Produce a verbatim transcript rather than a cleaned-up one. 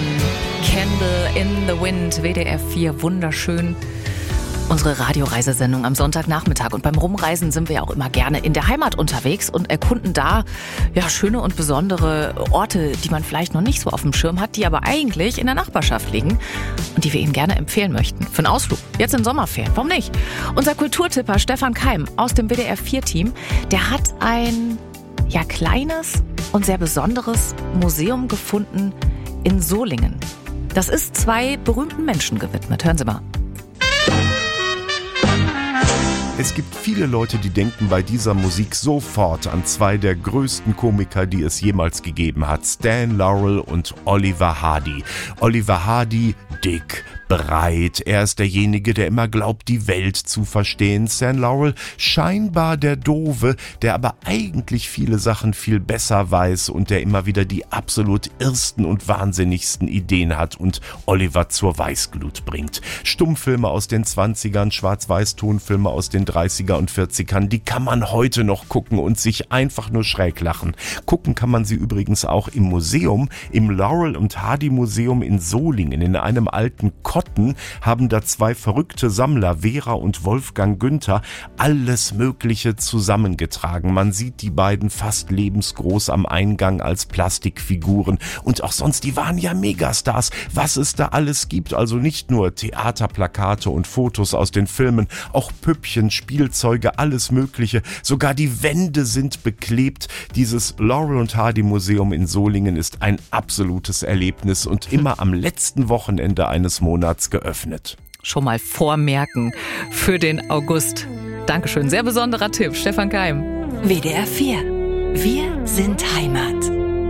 von Candle in the Wind, W D R vier, wunderschön. Unsere Radioreisesendung am Sonntagnachmittag. Und beim Rumreisen sind wir ja auch immer gerne in der Heimat unterwegs und erkunden da ja schöne und besondere Orte, die man vielleicht noch nicht so auf dem Schirm hat, die aber eigentlich in der Nachbarschaft liegen und die wir Ihnen gerne empfehlen möchten. Für einen Ausflug, jetzt in Sommerferien, warum nicht? Unser Kulturtipper Stefan Keim aus dem W D R vier Team, der hat ein ja kleines und sehr besonderes Museum gefunden in Solingen. Das ist zwei berühmten Menschen gewidmet. Hören Sie mal. Es gibt viele Leute, die denken bei dieser Musik sofort an zwei der größten Komiker, die es jemals gegeben hat. Stan Laurel und Oliver Hardy. Oliver Hardy, dick, breit. Er ist derjenige, der immer glaubt, die Welt zu verstehen. Stan Laurel, scheinbar der Doofe, der aber eigentlich viele Sachen viel besser weiß und der immer wieder die absolut irrsten und wahnsinnigsten Ideen hat und Oliver zur Weißglut bringt. Stummfilme aus den zwanzigern, Schwarz-Weiß-Tonfilme aus den dreißiger und vierzigern, die kann man heute noch gucken und sich einfach nur schräg lachen. Gucken kann man sie übrigens auch im Museum, im Laurel und Hardy Museum in Solingen. In einem alten Kotten haben da zwei verrückte Sammler, Vera und Wolfgang Günther, alles Mögliche zusammengetragen. Man sieht die beiden fast lebensgroß am Eingang als Plastikfiguren. Und auch sonst, die waren ja Megastars, was es da alles gibt. Also nicht nur Theaterplakate und Fotos aus den Filmen, auch Püppchen, Spielzeuge, alles Mögliche. Sogar die Wände sind beklebt. Dieses Laurel und Hardy Museum in Solingen ist ein absolutes Erlebnis und immer am letzten Wochenende eines Monats geöffnet. Schon mal vormerken für den August. Dankeschön, sehr besonderer Tipp, Stefan Keim. W D R vier. Wir sind Heimat.